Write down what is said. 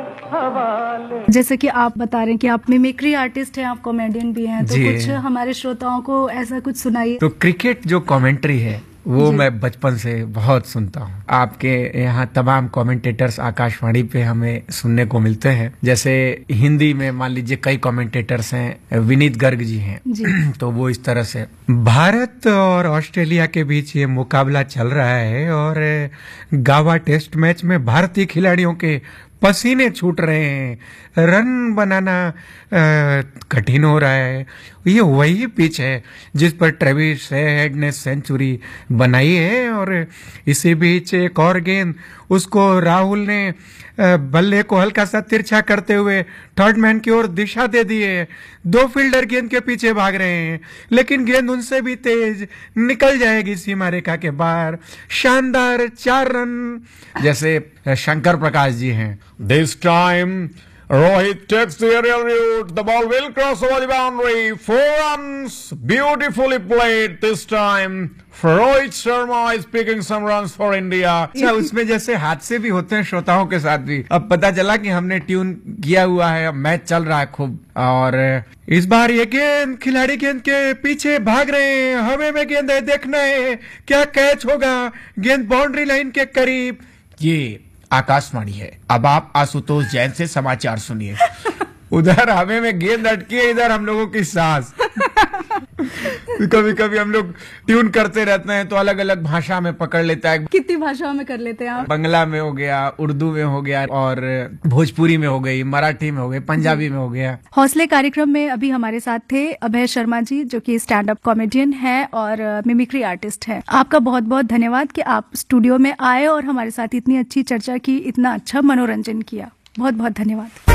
हवाले। जैसे कि आप बता रहे हैं कि आप मिमिक्री आर्टिस्ट हैं, आप कॉमेडियन भी हैं, तो कुछ हमारे श्रोताओं को ऐसा कुछ सुनाइए। तो क्रिकेट जो कमेंट्री है वो मैं बचपन से बहुत सुनता हूँ। आपके यहाँ तमाम कमेंटेटर्स आकाशवाणी पे हमें सुनने को मिलते हैं। जैसे हिंदी में मान लीजिए कई कमेंटेटर्स हैं, विनीत गर्ग जी हैं तो वो इस तरह से भारत और ऑस्ट्रेलिया के बीच ये मुकाबला चल रहा है और गावा टेस्ट मैच में भारतीय खिलाड़ियों के पसीने छूट रहे हैं, रन बनाना कठिन हो रहा है। ये वही पिच है जिस पर ट्रेविस हेड ने सेंचुरी बनाई है और इसी बीच एक और गेंद उसको राहुल ने बल्ले को हल्का सा तिरछा करते हुए थर्ड मैन की ओर दिशा दे दी है। दो फील्डर गेंद के पीछे भाग रहे हैं लेकिन गेंद उनसे भी तेज निकल जाएगी सीमा रेखा के बाहर। शानदार 4 रन। जैसे शंकर प्रकाश जी हैं, this time Rohit takes the aerial route. The ball will cross over the boundary. 4 runs. Beautifully played this time. Rohit Sharma is picking some runs for India. अच्छा, उसमें जैसे हादसे भी होते हैं श्रोताओं के साथ भी। अब पता चला कि हमने ट्यून किया हुआ है, अब मैच चल रहा है खूब और इस बार ये गेंद खिलाड़ी गेंद के पीछे भाग रहे हैं। हवा में गेंद है, देखना है क्या कैच होगा। गेंद बाउंड्री लाइन के करीब। ये आकाशवाणी है। अब आप आशुतोष जैन से समाचार सुनिए। उधर हमें में गेंद अटकी है, इधर हम लोगों की सांस। कभी कभी हम लोग ट्यून करते रहते हैं तो अलग अलग भाषा में पकड़ लेता है। कितनी भाषाओं में कर लेते हैं आप? बंगला में हो गया, उर्दू में हो गया और भोजपुरी में हो गई, मराठी में हो गई, पंजाबी में हो गया। हौसले कार्यक्रम में अभी हमारे साथ थे अभय शर्मा जी, जो कि स्टैंड अप कॉमेडियन है और मिमिक्री आर्टिस्ट है। आपका बहुत बहुत धन्यवाद कि आप स्टूडियो में आए और हमारे साथ इतनी अच्छी चर्चा की, इतना अच्छा मनोरंजन किया। बहुत बहुत धन्यवाद।